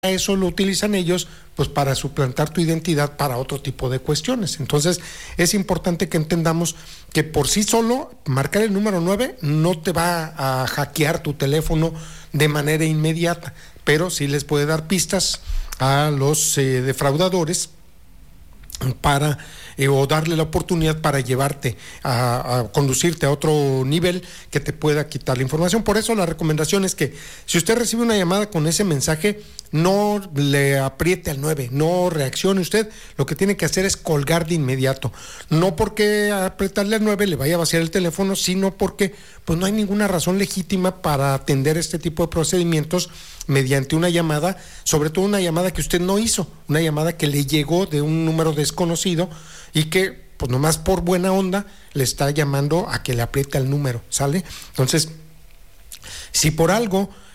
eso lo utilizan ellos pues para suplantar tu identidad para otro tipo de cuestiones. Entonces es importante que entendamos que por sí solo marcar el número 9 no te va a hackear tu teléfono de manera inmediata, pero sí les puede dar pistas a los defraudadores para o darle la oportunidad para llevarte a conducirte a otro nivel que te pueda quitar la información. Por eso la recomendación es que si usted recibe una llamada con ese mensaje, no le apriete al 9, no reaccione usted, lo que tiene que hacer es colgar de inmediato, no porque apretarle al 9 le vaya a vaciar el teléfono, sino porque pues no hay ninguna razón legítima para atender este tipo de procedimientos mediante una llamada, sobre todo una llamada que usted no hizo, una llamada que le llegó de un número desconocido y que pues nomás por buena onda le está llamando a que le apriete el número, ¿sale? Entonces, si por algo